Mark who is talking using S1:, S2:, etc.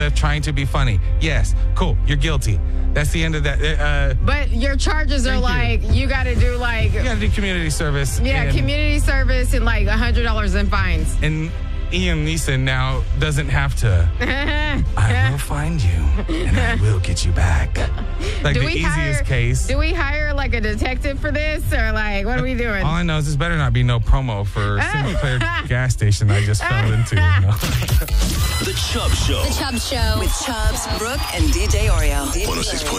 S1: trying to be funny. Yes, cool. You're guilty. That's the end of that.
S2: But your charges are you got to do like...
S1: You got to do community service.
S2: Yeah, community service and like $100 in fines.
S1: And Ian Neeson now doesn't have to. I will find you and I will get you back. Like the easiest case.
S2: Do we hire like a detective for this or like what are we doing?
S1: All I know is this better not be no promo for Sinclair gas station I just fell into. No.
S3: The Chubb Show.
S4: The Chubb Show.
S5: With Chubbs, Brooke, and DJ Oreo.
S3: 106.9